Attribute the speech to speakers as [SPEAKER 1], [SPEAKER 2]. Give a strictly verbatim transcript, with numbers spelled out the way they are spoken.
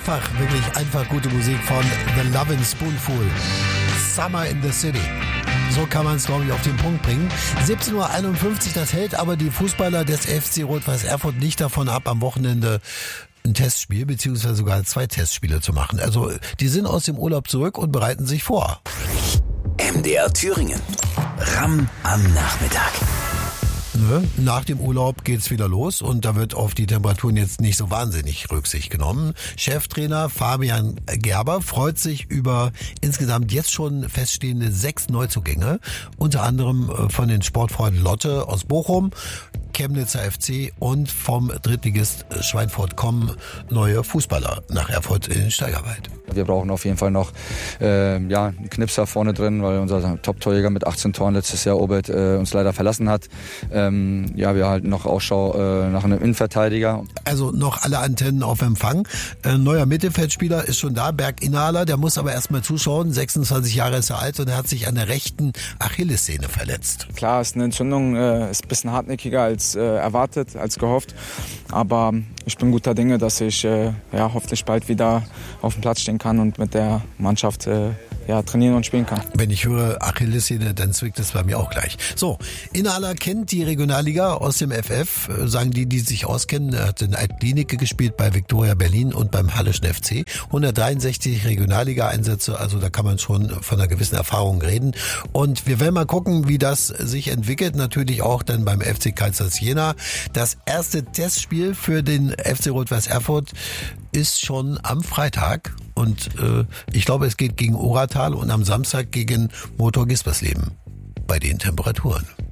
[SPEAKER 1] Einfach, wirklich einfach gute Musik von The Lovin' Spoonful. Summer in the City. So kann man es, glaube ich, auf den Punkt bringen. siebzehn Uhr einundfünfzig, das hält aber die Fußballer des F C Rot-Weiß Erfurt nicht davon ab, am Wochenende ein Testspiel beziehungsweise sogar zwei Testspiele zu machen. Also die sind aus dem Urlaub zurück und bereiten sich vor.
[SPEAKER 2] M D R Thüringen. Ram am Nachmittag.
[SPEAKER 1] Nach dem Urlaub geht's wieder los und da wird auf die Temperaturen jetzt nicht so wahnsinnig Rücksicht genommen. Cheftrainer Fabian Gerber freut sich über insgesamt jetzt schon feststehende sechs Neuzugänge, unter anderem von den Sportfreunden Lotte aus Bochum, Chemnitzer F C und vom Drittligist Schweinfurt kommen neue Fußballer nach Erfurt in Steigerwald.
[SPEAKER 3] Wir brauchen auf jeden Fall noch äh, ja, einen Knipser vorne drin, weil unser Top-Torjäger mit achtzehn Toren letztes Jahr Obert äh, uns leider verlassen hat. Ähm, ja, wir halten noch Ausschau äh, nach einem Innenverteidiger.
[SPEAKER 1] Also noch alle Antennen auf Empfang. Ein neuer Mittelfeldspieler ist schon da, Berg Inhaler, der muss aber erstmal zuschauen. sechsundzwanzig Jahre ist er alt und er hat sich an der rechten Achillessehne verletzt.
[SPEAKER 4] Klar, ist eine Entzündung, äh, ist ein bisschen hartnäckiger als äh, erwartet, als gehofft. Aber ich bin guter Dinge, dass ich äh, ja, hoffentlich bald wieder auf dem Platz stehen kann und mit der Mannschaft äh, ja, trainieren und spielen kann.
[SPEAKER 1] Wenn ich höre Achillessehne, dann zwickt es bei mir auch gleich. So, Inhaler kennt die Regionalliga aus dem F F, sagen die, die sich auskennen. Er hat in Altklinike gespielt bei Viktoria Berlin und beim Halleschen F C. hundertdreiundsechzig Regionalliga-Einsätze, also da kann man schon von einer gewissen Erfahrung reden. Und wir werden mal gucken, wie das sich entwickelt. Natürlich auch dann beim F C Kaisers Jena. Das erste Testspiel für den F C Rot-Weiß Erfurt ist schon am Freitag und äh, ich glaube, es geht gegen Oratal und am Samstag gegen Motor Gispersleben bei den Temperaturen.